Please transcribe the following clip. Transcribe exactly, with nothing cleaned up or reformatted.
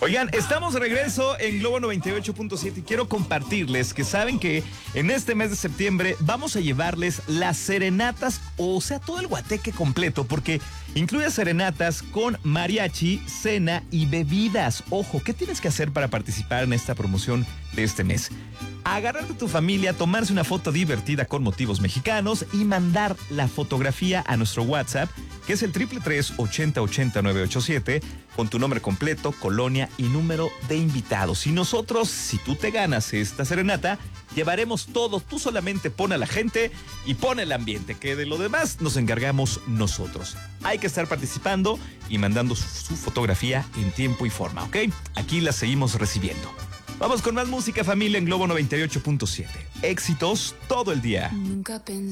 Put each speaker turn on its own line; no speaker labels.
Oigan, estamos de regreso en Globo noventa y ocho punto siete y quiero compartirles que saben que en este mes de septiembre vamos a llevarles las serenatas, o sea, todo el guateque completo, porque incluye serenatas con mariachi, cena y bebidas. Ojo, ¿qué tienes que hacer para participar en esta promoción de este mes? Agarrar a tu familia, tomarse una foto divertida con motivos mexicanos y mandar la fotografía a nuestro WhatsApp, que es el triple tres ochenta ochenta nueve ocho siete, con tu nombre completo, colonia y número de invitados. Y nosotros, si tú te ganas esta serenata, llevaremos todo. Tú solamente pon a la gente y pon el ambiente, que de lo demás nos encargamos nosotros. Hay que estar participando y mandando su, su fotografía en tiempo y forma, ¿ok? Aquí la seguimos recibiendo. Vamos con más música, familia, en Globo noventa y ocho punto siete. Éxitos todo el día.
Nunca pensé